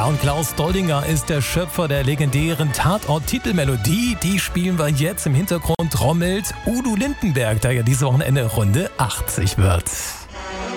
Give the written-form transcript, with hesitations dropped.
und Klaus Doldinger ist der Schöpfer der legendären Tatort-Titelmelodie. Die spielen wir jetzt im Hintergrund trommelt Udo Lindenberg, der ja dieses Wochenende Runde 80 wird.